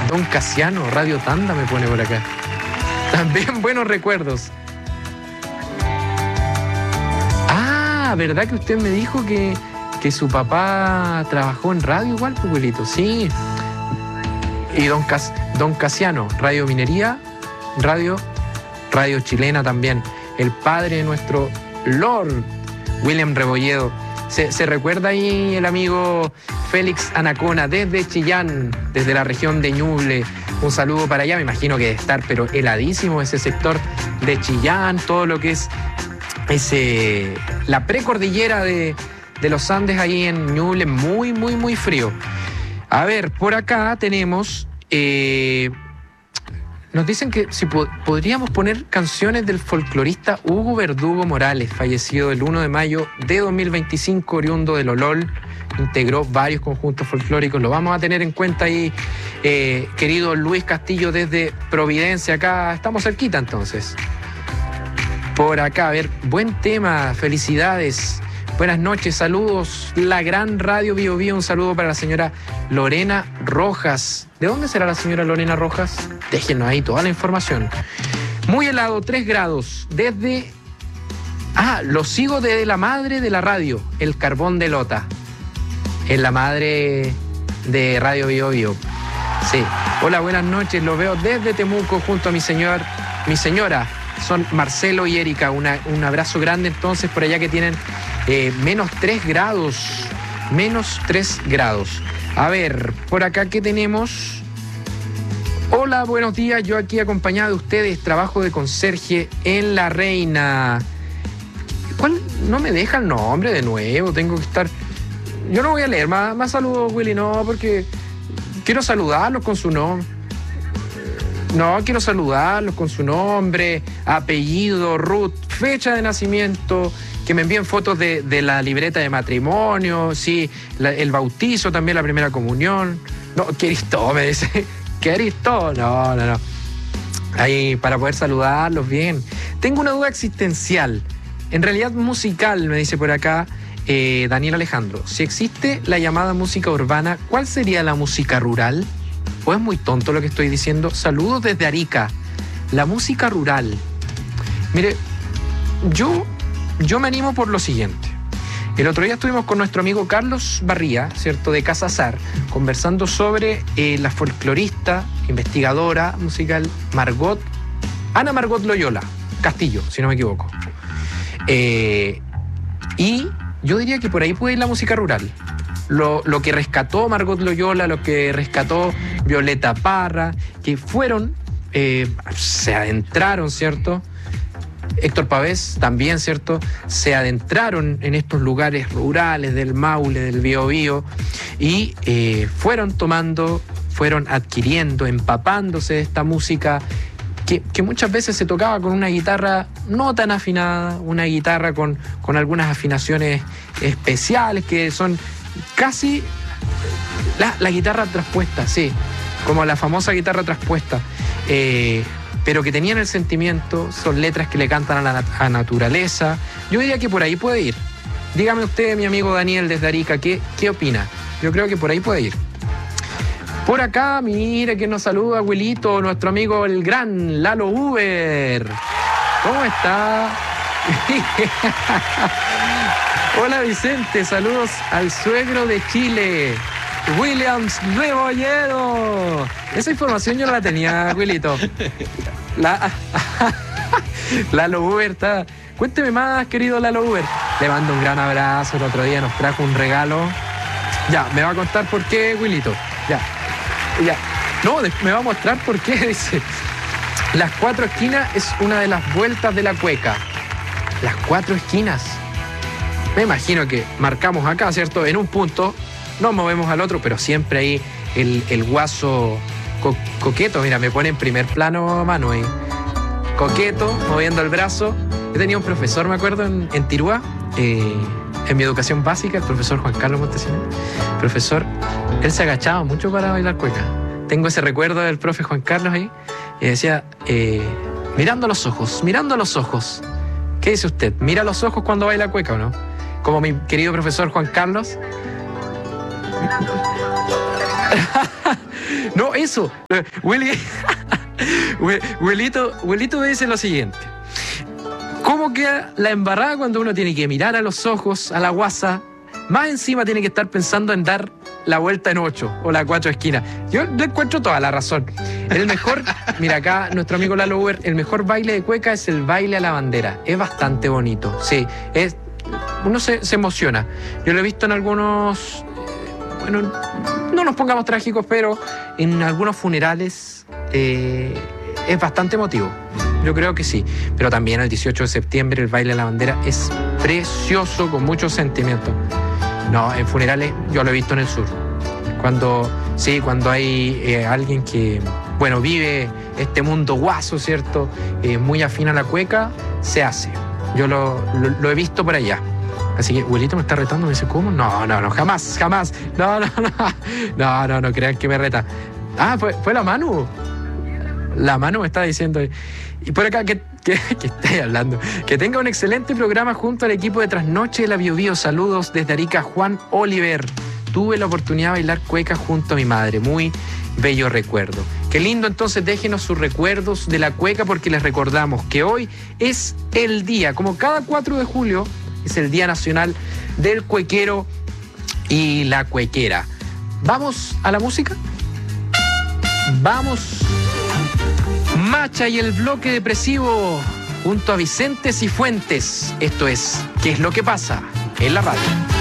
Don Casiano, Radio Tanda me pone por acá. También buenos recuerdos. Ah, ¿verdad que usted me dijo que su papá trabajó en radio igual, abuelito? Sí. Y don Casiano, Radio Minería, Radio Chilena también. El padre de nuestro Lord William Rebolledo. Se recuerda ahí el amigo Félix Anacona desde Chillán, desde la región de Ñuble. Un saludo para allá, me imagino que debe estar pero heladísimo ese sector de Chillán, todo lo que es la precordillera de los Andes ahí en Ñuble, muy, muy, muy frío. A ver, por acá tenemos... nos dicen que si podríamos poner canciones del folclorista Hugo Verdugo Morales, fallecido el 1 de mayo de 2025, oriundo de Lolol, integró varios conjuntos folclóricos. Lo vamos a tener en cuenta ahí, querido Luis Castillo desde Providencia. Acá estamos cerquita entonces. Por acá, a ver, buen tema, felicidades. Buenas noches, saludos, la gran Radio Bio Bio, un saludo para la señora Lorena Rojas. ¿De dónde será la señora Lorena Rojas? Déjenos ahí toda la información. Muy helado, 3 grados, desde... lo sigo desde la madre de la radio, el Carbón de Lota. Es la madre de Radio Bio Bio. Sí. Hola, buenas noches, lo veo desde Temuco junto a mi señora. Son Marcelo y Erika. Un abrazo grande entonces por allá que tienen... menos 3 grados. Menos 3 grados. A ver, por acá, ¿qué tenemos? Hola, buenos días. Yo aquí acompañado de ustedes. Trabajo de conserje en La Reina. ¿Cuál? No me deja el nombre de nuevo. Tengo que estar... Yo no voy a leer más saludos, Willy. No, porque quiero saludarlos con su nombre. No, quiero saludarlos con su nombre, apellido, Ruth, fecha de nacimiento, que me envíen fotos de la libreta de matrimonio, sí, el bautizo también, la primera comunión. No, ¿querís todo? Me dice. ¿Querís todo? No. Ahí, para poder saludarlos bien. Tengo una duda existencial, en realidad musical, me dice por acá Daniel Alejandro. Si existe la llamada música urbana, ¿cuál sería la música rural? ¿O es muy tonto lo que estoy diciendo? Saludos desde Arica. La música rural. Mire, yo me animo por lo siguiente. El otro día estuvimos con nuestro amigo Carlos Barría, ¿cierto?, de Casa Sar, conversando sobre la folclorista, investigadora musical Ana Margot Loyola Castillo, si no me equivoco. Y yo diría que por ahí puede ir la música rural. Lo que rescató Margot Loyola, lo que rescató Violeta Parra, que fueron, se adentraron, ¿cierto? Héctor Pavés también, ¿cierto? Se adentraron en estos lugares rurales del Maule, del Biobío, y fueron tomando, fueron adquiriendo, empapándose de esta música que muchas veces se tocaba con una guitarra no tan afinada, una guitarra con algunas afinaciones especiales que son casi la guitarra traspuesta, sí, como la famosa guitarra traspuesta, pero que tenían el sentimiento, son letras que le cantan a la naturaleza. Yo diría que por ahí puede ir. Dígame usted, mi amigo Daniel desde Arica, ¿qué opina? Yo creo que por ahí puede ir. Por acá, mire que nos saluda, abuelito, nuestro amigo el gran Lalo Uber. ¿Cómo está? Hola Vicente, saludos al suegro de Chile, Williams Rebolledo. Esa información yo no la tenía, abuelito. Lalo Uber está... Cuénteme más, querido Lalo Uber. Le mando un gran abrazo, el otro día nos trajo un regalo. Ya, me va a contar por qué, abuelito. Ya. No, me va a mostrar por qué, dice. Las 4 esquinas es una de las vueltas de la cueca. Las 4 esquinas. Me imagino que marcamos acá, ¿cierto? En un punto, nos movemos al otro, pero siempre ahí el guaso coqueto. Mira, me pone en primer plano mano ahí. Coqueto, moviendo el brazo. Yo tenía un profesor, me acuerdo, en Tirúa, en mi educación básica, el profesor Juan Carlos Montesinos. Profesor, él se agachaba mucho para bailar cueca. Tengo ese recuerdo del profe Juan Carlos ahí, y decía, mirando a los ojos. ¿Qué dice usted? ¿Mira los ojos cuando baila cueca o no? Como mi querido profesor Juan Carlos. No, eso. Huelito dice lo siguiente. ¿Cómo queda la embarrada cuando uno tiene que mirar a los ojos a la guasa? Más encima tiene que estar pensando en dar la vuelta en 8 o la 4 esquinas. Yo le encuentro toda la razón. El mejor, mira acá, nuestro amigo Lalo Uber, el mejor baile de cueca es el baile a la bandera. Es bastante bonito, sí. Uno se emociona. Yo lo he visto en algunos, bueno, no nos pongamos trágicos, pero en algunos funerales es bastante emotivo. Yo creo que sí. Pero también el 18 de septiembre el baile a la bandera es precioso, con mucho sentimiento. No, en funerales yo lo he visto en el sur. Cuando hay alguien que, bueno, vive este mundo guaso, ¿cierto? Muy afín a la cueca, se hace. Yo lo he visto por allá. Así que, abuelito me está retando, me dice, ¿cómo? No, jamás. No crean que me reta. Ah, fue la Manu. La Manu me está diciendo. Y por acá, que esté hablando. Que tenga un excelente programa junto al equipo de Trasnoche de la Bio Bio. Saludos desde Arica, Juan Oliver. Tuve la oportunidad de bailar cueca junto a mi madre. Muy bello recuerdo. Qué lindo, entonces déjenos sus recuerdos de la cueca, porque les recordamos que hoy es el día, como cada 4 de julio, es el Día Nacional del Cuequero y la Cuequera. ¿Vamos a la música? Vamos. Macha y el bloque depresivo junto a Vicente Cifuentes. Esto es ¿Qué es lo que pasa? En la radio.